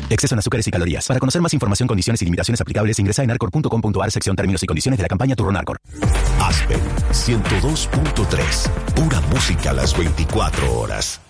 Exceso en azúcares y calorías. Para conocer más información, condiciones y limitaciones aplicables, ingresa en arcor.com.ar, sección términos y condiciones de la campaña Turno Arcor. Aspen 102.3. Pura música a las 24 horas.